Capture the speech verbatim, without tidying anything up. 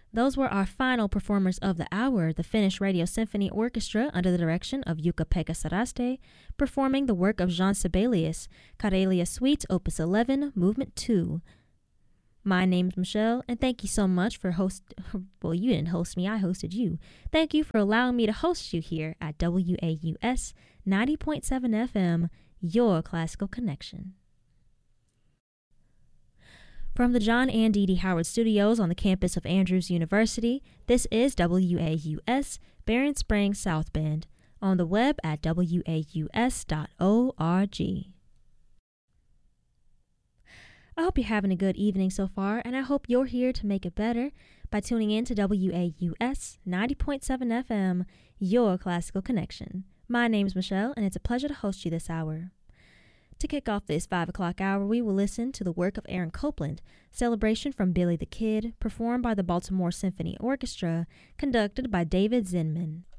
Those were our final performers of the hour, the Finnish Radio Symphony Orchestra under the direction of Jukka-Pekka Saraste, performing the work of Jean Sibelius, Karelia Suite, Opus eleven, Movement two. My name's Michelle, and thank you so much for host. Well, you didn't host me, I hosted you. Thank you for allowing me to host you here at W A U S ninety point seven F M, your classical connection. From the John and Dee Dee Howard Studios on the campus of Andrews University, this is W A U S, Barron Springs South Bend, on the web at W A U S dot org. I hope you're having a good evening so far, and I hope you're here to make it better by tuning in to W A U S ninety point seven F M, your classical connection. My name's Michelle, and it's a pleasure to host you this hour. To kick off this five o'clock hour, we will listen to the work of Aaron Copland, Celebration from Billy the Kid, performed by the Baltimore Symphony Orchestra, conducted by David Zinman.